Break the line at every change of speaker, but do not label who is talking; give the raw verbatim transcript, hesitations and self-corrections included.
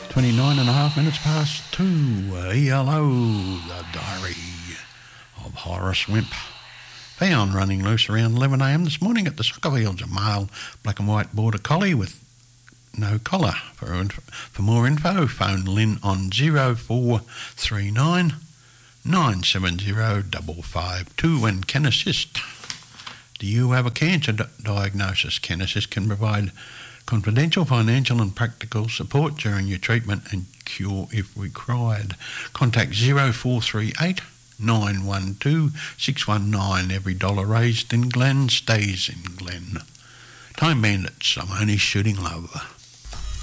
twenty-nine and a half minutes past two. E L O, the Diary of Horace Wimp. Found running loose around eleven a m this morning at the soccer fields. A male black and white border collie with no collar. For, for more info, phone Lynn on zero four three nine nine seven zero five five two and can assist. Do you have a cancer di- diagnosis? Can Assist can provide confidential, financial and practical support during your treatment and cure if required. Contact zero four three eight nine one two six one nine. Every dollar raised in Glen stays in Glen. Time Bandits, I'm only shooting love.